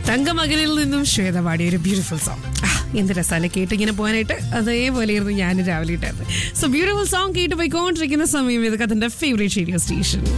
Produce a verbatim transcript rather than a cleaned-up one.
തങ്കമകനിൽ നിന്നും ശ്വേത പാടിയ ഒരു ബ്യൂട്ടിഫുൾ സോങ്. എന്ത് രസാലെ കേട്ട് ഇങ്ങനെ പോകാനായിട്ട്. അതേപോലെയായിരുന്നു ഞാൻ രാവിലെ ഇട്ടായിരുന്നു. സോ ബ്യൂട്ടിഫുൾ സോങ് കേട്ട് പോയിക്കൊണ്ടിരിക്കുന്ന സമയം ഇതൊക്കെ അതിന്റെ ഫേവറേറ്റ് റേഡിയോ സ്റ്റേഷൻ.